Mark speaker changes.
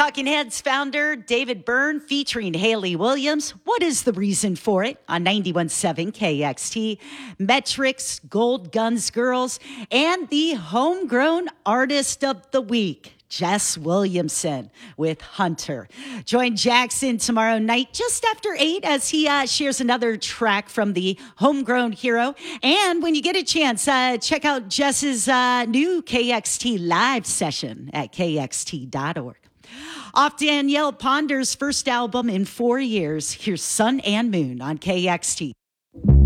Speaker 1: Talking Heads founder David Byrne featuring Hayley Williams. What is the reason for it? On 91.7 KXT, Metrics, Gold Guns Girls, and the Homegrown Artist of the Week, Jess Williamson with Hunter. Join Jackson tomorrow night just after 8 as he shares another track from the Homegrown Hero. And when you get a chance, check out Jess's new KXT live session at kxt.org. Off Danielle Ponder's first album in 4 years, here's Sun and Moon on KXT.